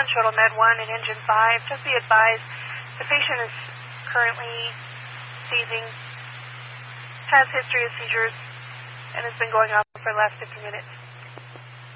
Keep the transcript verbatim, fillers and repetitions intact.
Shuttle Med one and Engine five. Just be advised, the patient is currently seizing, has history of seizures, and has been going on for the last fifty minutes.